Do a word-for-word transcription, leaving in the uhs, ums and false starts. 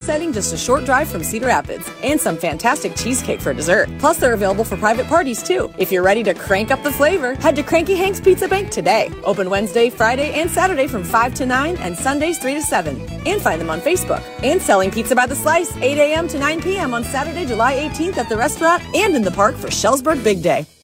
setting just a short drive from Cedar Rapids, and some fantastic cheesecake for dessert. Plus, they're available for private parties, too. If you're ready to crank up the flavor, head to Cranky Hank's Pizza Bank today. Open Wednesday, Friday, and Saturday from five to nine, and Sundays three to seven. And find them on Facebook. And selling pizza by the slice, eight a.m. to nine p.m. on Saturday, July eighteenth at the restaurant and in the park for Shellsburg Big Day.